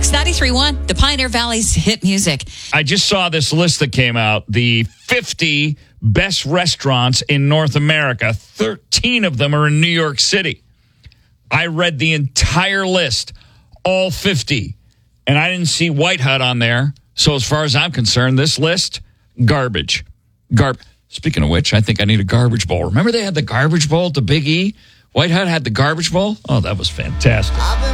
It's 93.1, the Pioneer Valley's hit music. I just saw this list that came out, the 50 best restaurants in North America. 13 of them are in New York City. I read the entire list, all 50, and I didn't see White Hut on there. So as far as I'm concerned, this list, garbage. Speaking of which, I think I need a garbage bowl. Remember they had the garbage bowl at the Big E? White Hut had the garbage bowl? Oh, that was fantastic.